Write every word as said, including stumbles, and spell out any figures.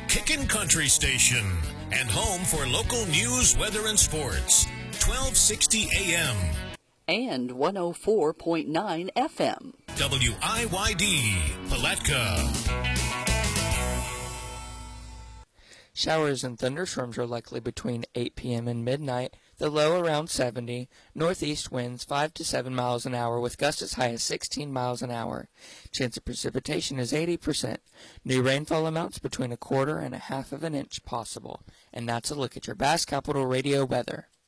Kickin' Country Station and home for local news, weather, and sports. twelve sixty A M and one oh four point nine F M. W I Y D, Palatka. Showers and thunderstorms are likely between eight p m and midnight, the low around seventy, northeast winds five to seven miles an hour with gusts as high as sixteen miles an hour. Chance of precipitation is eighty percent. New rainfall amounts between a quarter and a half of an inch possible. And that's a look at your Bass Capital Radio weather.